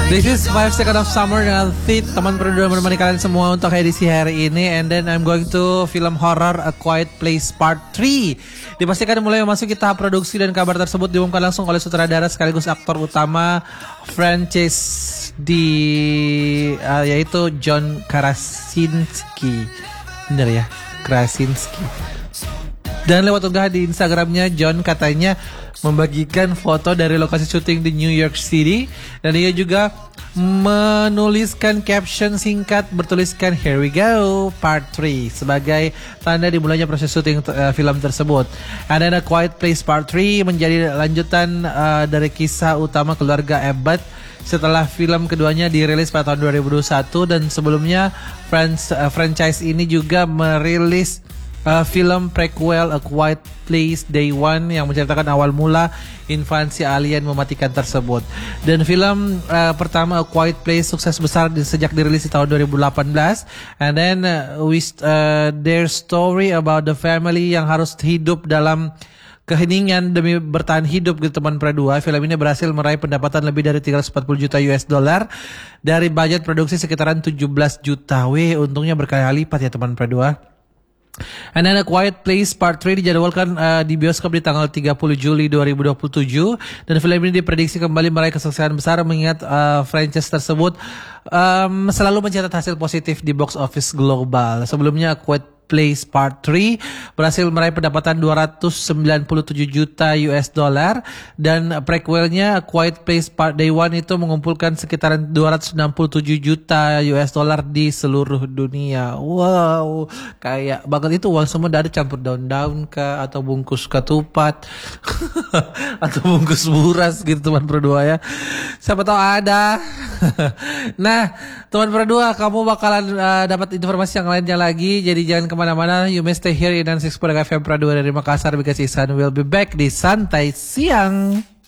This is 5 Seconds of Summer dengan Fit. Teman berdua menemani kalian semua untuk edisi hari ini. And then I'm going to film horror A Quiet Place Part 3. Dipastikan mulai memasuki tahap produksi dan kabar tersebut diumumkan langsung oleh sutradara sekaligus aktor utama Frances yaitu John Krasinski. Bener ya? Krasinski. Dan lewat unggahan di Instagramnya, John katanya membagikan foto dari lokasi syuting di New York City. Dan dia juga menuliskan caption singkat bertuliskan "Here we go, part 3" sebagai tanda dimulainya proses syuting film tersebut. And then A Quiet Place Part 3 menjadi lanjutan dari kisah utama keluarga Abbott setelah film keduanya dirilis pada tahun 2021. Dan sebelumnya franchise ini juga merilis film prequel A Quiet Place Day One yang menceritakan awal mula invasi alien mematikan tersebut. Dan film pertama A Quiet Place sukses besar sejak dirilis di tahun 2018. And then their story about the family yang harus hidup dalam keheningan demi bertahan hidup gitu teman Perdua. Film ini berhasil meraih pendapatan lebih dari 340 juta US dollar dari budget produksi sekitaran 17 juta. Untungnya berkali lipat ya teman Perdua. And then A Quiet Place Part 3 dijadwalkan di bioskop di tanggal 30 Juli 2027. Dan film ini diprediksi kembali meraih kesuksesan besar mengingat franchise tersebut selalu mencatat hasil positif di box office global. Sebelumnya A Quiet Place Part 3 berhasil meraih pendapatan 297 juta US dollar dan prequelnya A Quiet Place Part Day One itu mengumpulkan sekitaran 267 juta US dollar di seluruh dunia. Wow, kayak banget itu uang semua dari campur daun-daun atau bungkus ketupat atau bungkus buras gitu teman berdua ya. Siapa tahu ada. Nah, teman berdua kamu bakalan dapat informasi yang lainnya lagi. Jadi jangan kemana-mana. You may stay here in 96.4 FM Pradua dari Makassar because Isan will be back di Santai Siang.